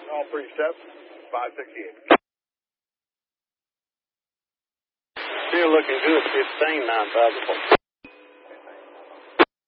All three steps, 568. Still looking good, 15, 9,000.